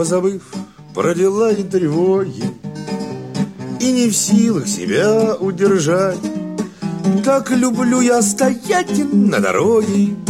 позабыв про дела и тревоги, и не в силах себя удержать. Так люблю я стоять на дороге